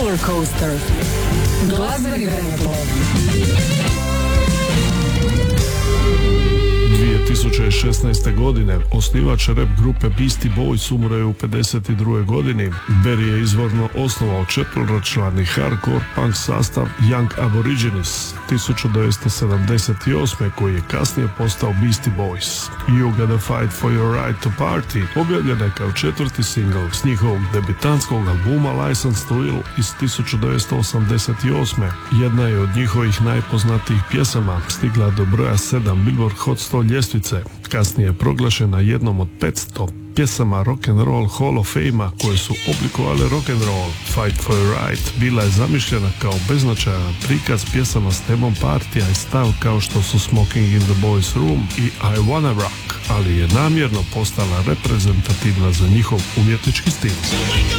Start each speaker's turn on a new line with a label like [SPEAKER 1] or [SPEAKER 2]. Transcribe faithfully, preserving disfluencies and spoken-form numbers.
[SPEAKER 1] Roller Coaster. Glazbeni vremeplov.
[SPEAKER 2] dvije tisuće šesnaeste. godine osnivač rap grupe Beastie Boys umro je u pedeset drugoj. godini. Barry je izvorno osnovao četveročlani hardcore punk sastav Young Aborigines tisuću devetsto sedamdeset osme. koji je kasnije postao Beastie Boys. You Gotta Fight For Your Right To Party objavljena je kao četvrti singl s njihovog debitanskog albuma License To Ill iz tisuću devetsto osamdeset osme. Jedna je od njihovih najpoznatijih pjesama, stigla do broja sedam Billboard Hot sto ljestvice. Kasnije je proglašena jednom od petsto pjesama Rock'n'Roll Hall of Fame-a koje su oblikovale rock'n'roll. Fight for your right bila je zamišljena kao beznačajan prikaz pjesama s temom partija i stav kao što su Smoking in the Boys Room i I Wanna Rock, ali je namjerno postala reprezentativna za njihov umjetnički stil.